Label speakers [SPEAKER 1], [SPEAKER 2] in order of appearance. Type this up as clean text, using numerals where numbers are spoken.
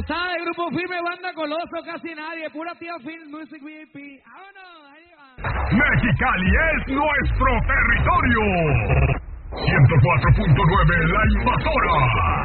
[SPEAKER 1] gozada de Grupo Firme, Banda Coloso, casi nadie, pura tía Film Music VIP. ¡Vámonos! Ahí va.
[SPEAKER 2] Mexicali es nuestro territorio. 104.9 La Invasora.